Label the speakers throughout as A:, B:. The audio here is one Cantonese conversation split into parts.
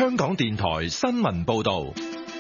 A: 香港電台新聞報道。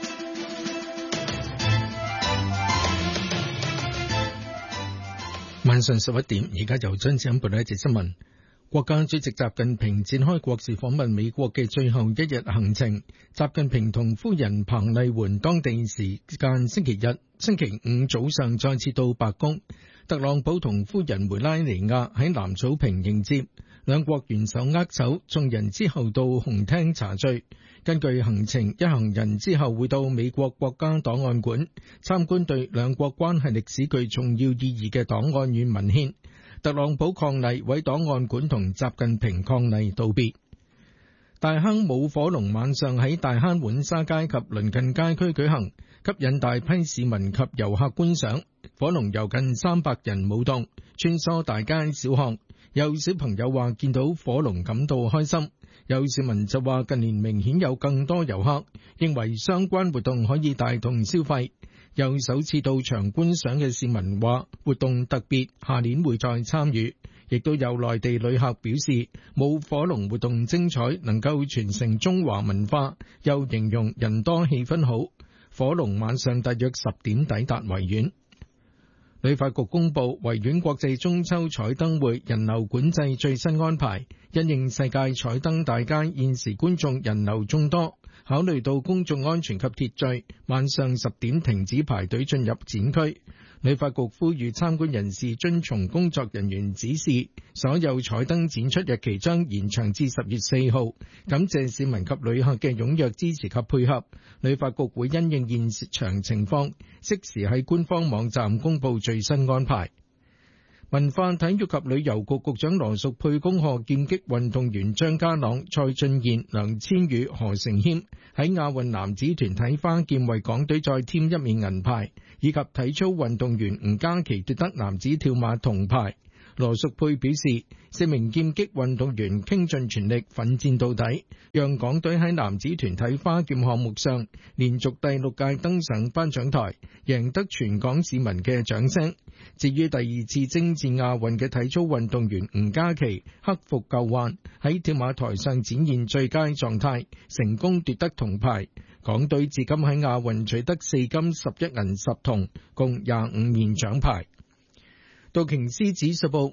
B: 晚上11點，而家由張子欣報道一節新聞。國家主席習近平展開國事訪問美國嘅最後一日行程。習近平同夫人彭麗媛當地時間星期五早上再次到白宮，特朗普同夫人梅拉尼亞喺藍草坪迎接，兩國元首握手，眾人之後到紅廳茶敘。根據行程，一行人之後會到美國國家檔案館參觀對兩國關係歷史具重要意義嘅檔案與文獻。特朗普伉儷為檔案館同習近平伉儷道別。大坑舞火龍晚上喺大坑浣紗街及鄰近街區舉行，吸引大批市民及遊客觀賞。火龍由近300人舞動，穿梭大街小巷。有小朋友話見到火龍感到開心，有市民就話近年明顯有更多遊客，認為相關活動可以帶動消費。有首次到場觀賞嘅市民話活動特別，下年會再參與。亦都有內地旅客表示舞火龍活動精彩，能夠傳承中華文化，又形容人多氣氛好。火龍晚上大約10點抵達維園。旅發局公布維園國際中秋彩燈會人流管制最新安排，因應世界彩燈大街現時觀眾人流眾多，考慮到公眾安全及秩序，晚上10點停止排隊進入展區。旅發局呼籲參觀人士遵從工作人員指示，所有彩燈展出日期將延長至10月4號。感謝市民及旅客嘅踴躍支持及配合。旅發局會因應現場情況，適時喺官方網站公布最新安排。文化體育及旅遊局局長羅淑佩恭賀劍擊運動員張家朗、蔡俊彥、梁千羽、何成謙喺亞運男子團體花劍為港隊再添一面銀牌，以及體操運動員吳嘉琪奪得男子跳馬銅牌。羅淑佩表示，4名劍擊運動員傾盡全力奮戰到底，讓港隊喺男子團體花劍項目上連續第6屆登上頒獎台，贏得全港市民嘅掌聲。至於第2次征戰亞運嘅體操運動員吳嘉琪克服舊患，喺跳馬台上展現最佳狀態，成功奪得銅牌。港隊至今喺亞運取得4金11銀10銅，共25面獎牌。道瓊斯指數報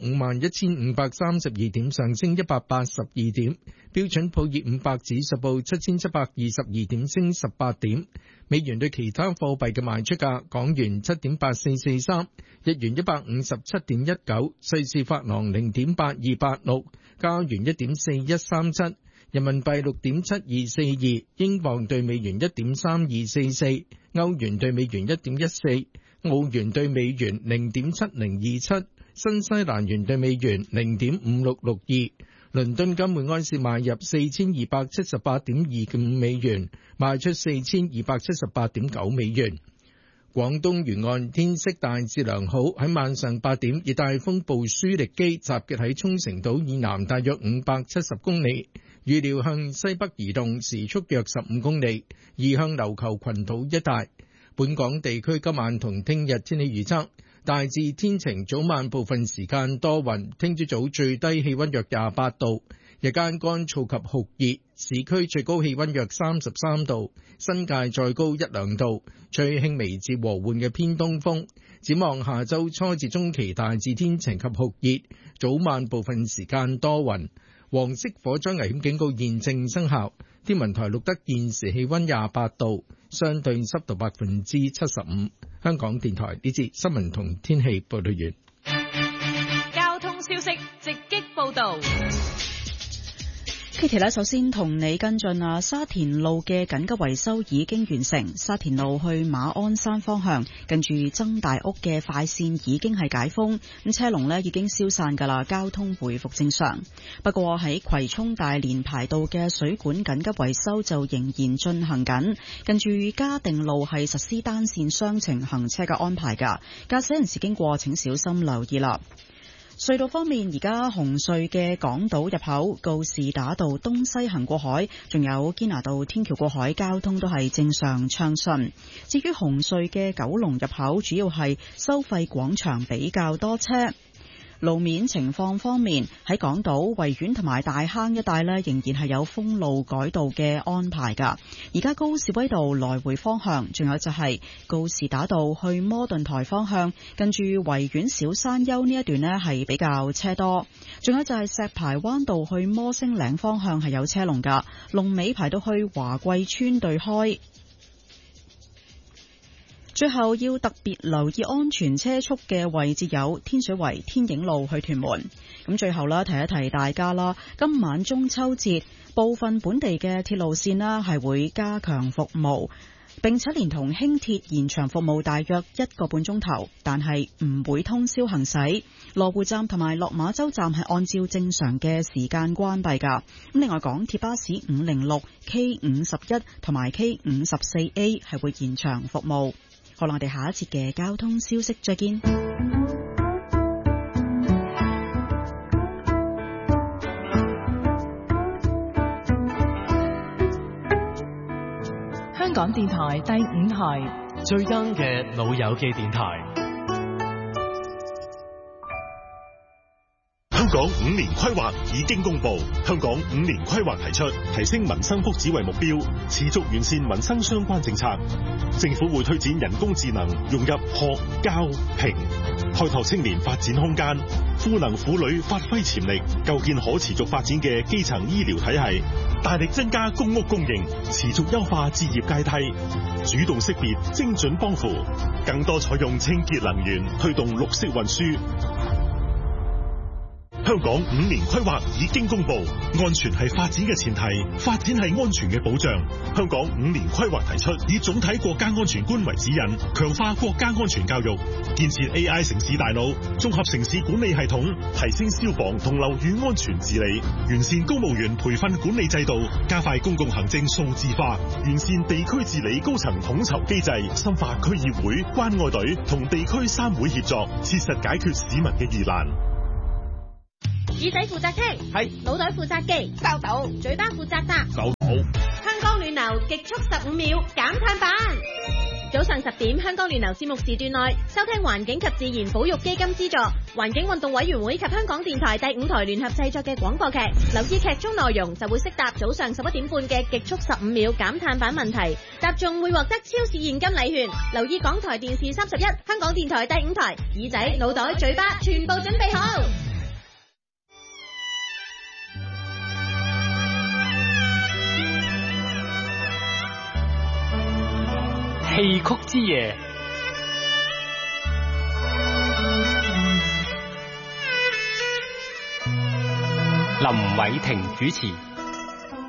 B: 51,532點，上升182點。標準普爾500指數報7,722點，升18點。美元對其他貨幣嘅賣出價：港元7.8443，日元157.19，瑞士法郎0.8286，加元1.4137，人民幣6.7242，英鎊對美元1.3244，歐元對美元1.14。澳元對美元0.7027，新西蘭元對美元0.5662，倫敦金每安士買入4278.25美元，賣出4278.9美元。廣東沿岸天色大致良好，喺晚上8點，熱帶風暴舒力基集結喺沖繩島以南大約570公里，預料向西北移動，時速約15公里，移向琉球群島一帶。本港地區今晚同聽日天氣預測，大致天晴，早晚部分時間多雲，聽朝早最低氣溫約28度，日間乾燥及酷熱，市區最高氣溫約33度，新界再高1-2度，吹輕微至和緩嘅偏東風。展望下周初至中期大致天晴及酷熱，早晚部分時間多雲。黃色火災危險警告現正生效。天文台錄得現時氣溫28度，相對濕度75%。香港電台呢節新聞同天氣報道完。
C: 交通消息直擊報道。
D: Kitty 咧，首先同你跟進沙田路嘅緊急維修已經完成，沙田路去馬鞍山方向近住曾大屋嘅快線已經係解封，咁車龍呢已經消散㗎啦，交通回復正常。不過喺葵涌大連排道嘅水管緊急維修就仍然進行緊，近住嘉定路係實施單線雙程行車嘅安排㗎，駕駛人士經過請小心留意啦。隧道方面，而家紅隧嘅港島入口、告士打道東西行過海，仲有堅拿道天橋過海，交通都係正常暢順。至於紅隧嘅九龍入口，主要係收費廣場比較多車。 路面情況方面，喺港島維園同埋大坑一帶呢，仍然係有封路改道嘅安排㗎。而家高士威道來回方向，仲有就係告士打道去摩頓台方向，近住維園小山丘呢一段呢係比較車多。仲有就係石排灣道去摩星嶺方向係有車龍㗎，龍尾排到去華貴村對開。最後要特別留意安全車速嘅位置有天水圍天影路去屯門。咁最後啦，提一提大家啦，今晚中秋節部分本地嘅鐵路線啦係會加強服務，並且連同輕鐵延長服務大約1個半鐘頭，但係唔會通宵行駛。羅湖站同埋落馬洲站係按照正常嘅時間關閉㗎。咁另外港鐵巴士506、K51 同埋 K54A 係會延長服務。好啦，我哋下一節嘅交通消息再見。
E: 香港電台第5台
F: 最 young 嘅老友記電台。
G: 香港5年規劃已經公布，香港5年規劃提出提升民生福祉為目標，持續完善民生相關政策。政府會推展人工智能融入學、教、評，開拓青年發展空間，賦能婦女發揮潛力，構建可持續發展嘅基層醫療體系，大力增加公屋供應，持續優化置業階梯，主動識別精準幫扶，更多採用清潔能源，推動綠色運輸。香港5年規劃已經公布，安全係發展嘅前提，發展係安全嘅保障。香港5年規劃提出，以總體國家安全觀為指引，強化國家安全教育，建設 AI 城市大腦，綜合城市管理系統，提升消防同樓宇安全治理，完善公務員培訓管理制度，加快公共行政數字化，完善地區治理高層統籌機制，深化區議會、關愛隊同地區3會協作，切實解決市民嘅疑難。
C: 耳仔負責聽，係腦袋負責記，收到；嘴巴負責答，
G: 收到。
C: 香港暖流極速15秒減碳版，早上10點香港暖流節目時段內收聽環境及自然保育基金資助、環境運動委員會及香港電台第5台聯合製作嘅廣播劇，留意劇中內容就會識答早上11點半嘅極速15秒減碳版問題，答中會獲得超市現金禮券。留意港台電視31、香港電台第5台，耳仔、腦袋、嘴巴全部準備好。
F: 戲曲之夜，林偉霆主持。